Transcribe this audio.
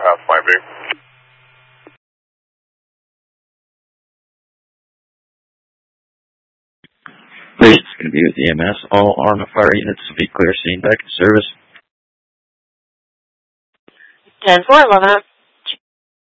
That's fine, babe. Please, it's going to be with EMS. All armed fire units to be clear, scene back in service. 10-4, 11